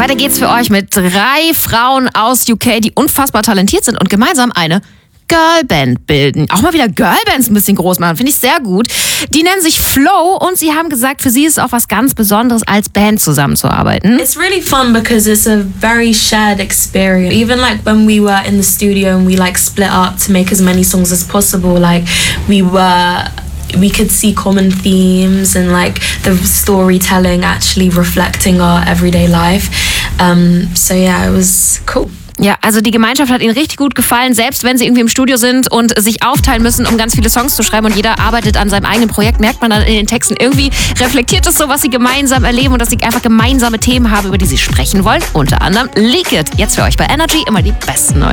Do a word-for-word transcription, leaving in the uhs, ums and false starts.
Weiter geht's für euch mit drei Frauen aus U K, die unfassbar talentiert sind und gemeinsam eine Girlband bilden. Auch mal wieder Girlbands ein bisschen groß machen, finde ich sehr gut. Die nennen sich Flow und sie haben gesagt, für sie ist es auch was ganz Besonderes, als Band zusammenzuarbeiten. It's really fun because it's a very shared experience. Even like when we were in the studio and we like split up to make as many songs as possible, like we were we could see common themes and like the storytelling actually reflecting our everyday life. Um, so yeah, it was cool. Ja, also die Gemeinschaft hat ihnen richtig gut gefallen, selbst wenn sie irgendwie im Studio sind und sich aufteilen müssen, um ganz viele Songs zu schreiben und jeder arbeitet an seinem eigenen Projekt, merkt man dann in den Texten, irgendwie reflektiert es so, was sie gemeinsam erleben und dass sie einfach gemeinsame Themen haben, über die sie sprechen wollen. Unter anderem Leak It. Jetzt für euch bei Energy immer die besten neuen